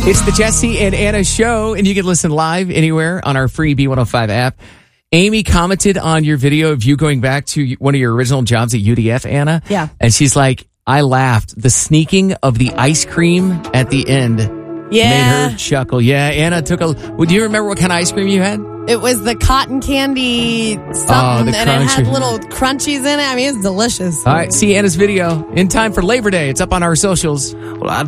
It's the Jesse and Anna show, and you can listen live anywhere on our free B105 app. Amy commented on your video of you going back to one of your original jobs at UDF, Anna. Yeah. And she's like, I laughed. The sneaking of the ice cream at the end made her chuckle. Yeah, Anna took a... Well, do you remember what kind of ice cream you had? It was the cotton candy something, and it had little crunchies in it. I mean, it's delicious. All right, see Anna's video in time for Labor Day. It's up on our socials. Well,